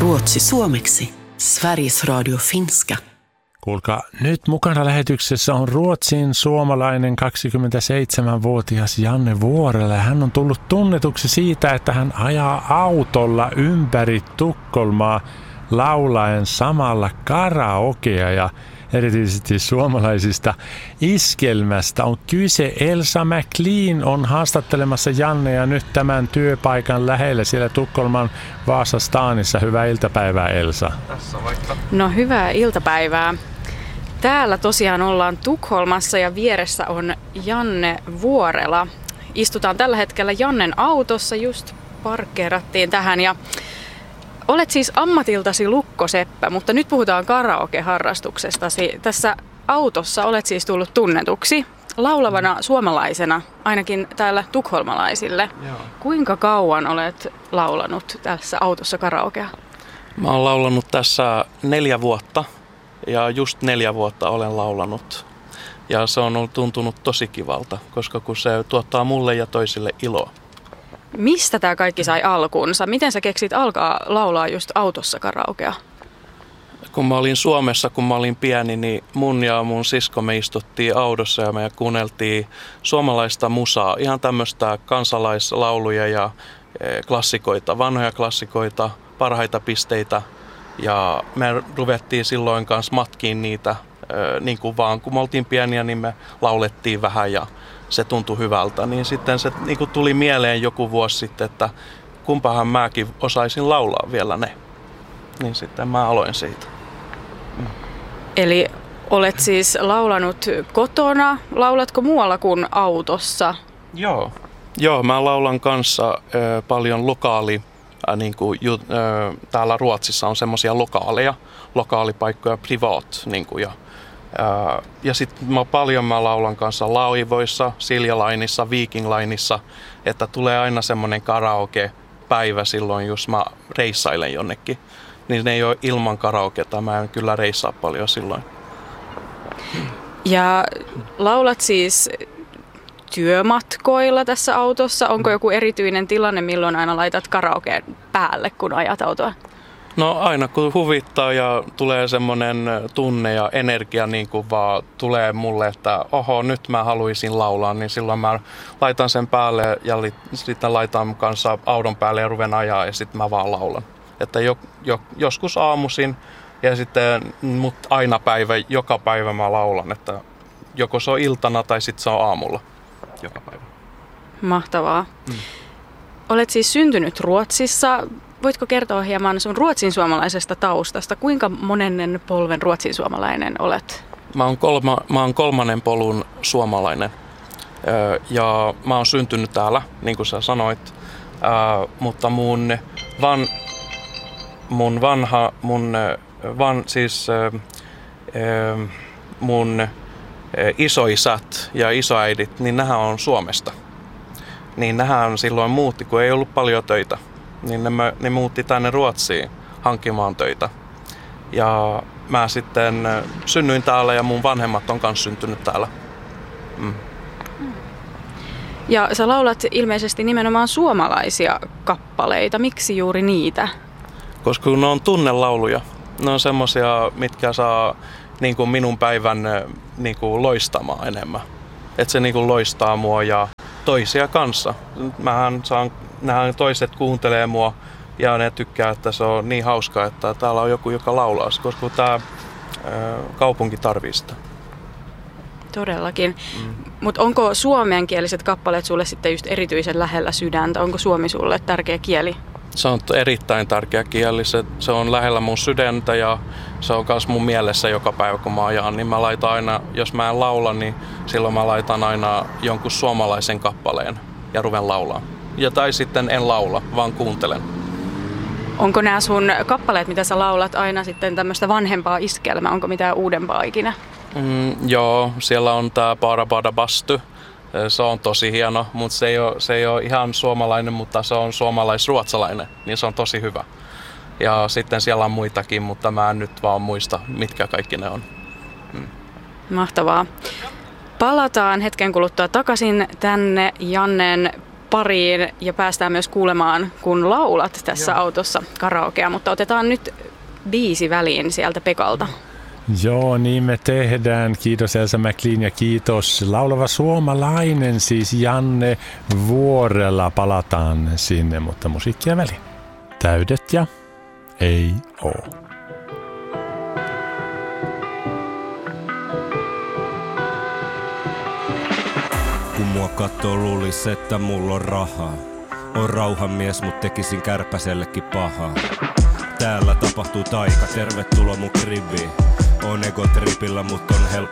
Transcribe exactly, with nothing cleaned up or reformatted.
Ruotsi suomeksi. Sveriges Radio finska. Kuulkaa, nyt mukana lähetyksessä on Ruotsin suomalainen kaksikymmentäseitsemänvuotias Janne Vuorela. Hän on tullut tunnetuksi siitä, että hän ajaa autolla ympäri Tukholmaa laulaen samalla karaokea ja erityisesti suomalaisista iskelmästä on kyse. Elsa McLean on haastattelemassa Jannea nyt tämän työpaikan lähellä siellä Tukholman Vasastaanissa. Hyvää iltapäivää, Elsa. Tässä vaikka. No hyvää iltapäivää. Täällä tosiaan ollaan Tukholmassa ja vieressä on Janne Vuorela. Istutaan tällä hetkellä Jannen autossa, just parkkeerattiin tähän ja olet siis ammatiltasi lukkoseppä, mutta nyt puhutaan karaoke-harrastuksestasi. Tässä autossa olet siis tullut tunnetuksi laulavana suomalaisena, ainakin täällä tukholmalaisille. Joo. Kuinka kauan olet laulanut tässä autossa karaokea? Mä oon laulanut tässä neljä vuotta ja just neljä vuotta olen laulanut. Ja se on tuntunut tosi kivalta, koska kun se tuottaa mulle ja toisille iloa. Mistä tämä kaikki sai alkunsa? Miten sä keksit alkaa laulaa just autossa karaokea? Kun mä olin Suomessa, kun mä olin pieni, niin mun ja mun sisko me istuttiin autossa ja me kuunneltiin suomalaista musaa. Ihan tämmöistä kansalaislauluja ja klassikoita, vanhoja klassikoita, parhaita pisteitä. Ja me ruvettiin silloin kanssa matkiin niitä, niin kuin vaan kun me oltiin pieniä, niin me laulettiin vähän ja se tuntui hyvältä. Niin sitten se niin kuin tuli mieleen joku vuosi sitten, että kumpahan mäkin osaisin laulaa vielä ne. Niin sitten mä aloin siitä. Mm. Eli olet siis laulanut kotona. Laulatko muualla kuin autossa? Joo. Joo, mä laulan kanssa äh, paljon lokaali. Äh, niin kuin, ju, äh, täällä Ruotsissa on semmoisia lokaaleja, lokaalipaikkoja, privat. Niin kuin, ja äh, ja sitten mä paljon mä laulan kanssa laivoissa, Silja Lineissa, Viking Lineissa, että tulee aina semmoinen karaoke-päivä silloin, jos mä reissailen jonnekin. Niin ne ei ole ilman karaoketa, mä en kyllä reissaa paljon silloin. Ja laulat siis työmatkoilla tässä autossa. Onko joku erityinen tilanne, milloin aina laitat karaokeen päälle, kun ajat autoa? No aina kun huvittaa ja tulee semmoinen tunne ja energia niin kuin vaan tulee mulle, että oho, nyt mä haluaisin laulaa, niin silloin mä laitan sen päälle ja li- sitten laitan kanssa auton päälle ja ruven ajaa ja sitten mä vaan laulan. Että jo, jo, joskus aamuisin ja sitten mut aina päivä, joka päivä mä laulan, että joko se on iltana tai sitten se on aamulla joka päivä. Mahtavaa. Mm. Olet siis syntynyt Ruotsissa. Voitko kertoa hieman sun ruotsinsuomalaisesta taustasta? Kuinka monennen polven ruotsinsuomalainen olet? Mä oon, kolma, mä oon kolmannen polun suomalainen ja mä oon syntynyt täällä, niin kuin sä sanoit, mutta mun, van, mun vanha, mun, van, siis mun isoisät ja isoäidit, niin nehän on Suomesta. Niin nehän silloin muutti, kun ei ollut paljon töitä. Niin ne, ne muutti tänne Ruotsiin hankkimaan töitä. Ja mä sitten synnyin täällä ja mun vanhemmat on kanssa syntynyt täällä. Mm. Ja sä laulat ilmeisesti nimenomaan suomalaisia kappaleita. Miksi juuri niitä? Koska ne on tunnelauluja. Ne on semmosia, mitkä saa niin kuin minun päivän niin kuin loistamaan enemmän. Että se niin kuin loistaa mua ja toisia kanssa. Mähän saan, nähän toiset kuuntelee mua ja ne tykkää, että se on niin hauskaa, että täällä on joku, joka laulaa, koska tämä kaupunki tarvitsee sitä. Todellakin. Mm. Mutta onko suomenkieliset kappaleet sulle sitten just erityisen lähellä sydäntä? Onko suomi sulle tärkeä kieli? Se on erittäin tärkeä kieli. Se, se on lähellä mun sydäntä ja se on myös mun mielessä joka päivä, kun mä ajan. Niin mä laitan aina, jos mä en laula, niin silloin mä laitan aina jonkun suomalaisen kappaleen ja ruven laulaa. Ja tai sitten en laula, vaan kuuntelen. Onko nämä sun kappaleet, mitä sä laulat, aina sitten tämmöistä vanhempaa iskelmää? Onko mitään uudempaa ikinä? Mm, joo, siellä on tää Bara Bara Bastu. Se on tosi hieno, mutta se ei, ole, se ei ole ihan suomalainen, mutta se on suomalais-ruotsalainen, niin se on tosi hyvä. Ja sitten siellä on muitakin, mutta mä en nyt vaan muista, mitkä kaikki ne on. Hmm. Mahtavaa. Palataan hetken kuluttua takaisin tänne Jannen pariin ja päästään myös kuulemaan, kun laulat tässä Joo. autossa karaokea, mutta otetaan nyt biisi väliin sieltä Pekalta. Joo, niin me tehdään. Kiitos Elsa McLean ja kiitos laulava suomalainen, siis Janne Vuorela. Palataan sinne, mutta musiikkia väliin. Täydet ja ei oo. Kun mua kattoo, luulis, että mulla on rahaa. On rauhanmies, mut tekisin kärpäsellekin pahaa. Täällä tapahtuu taika, tervetuloa mun kribiin. On egotripillä, mut on helppo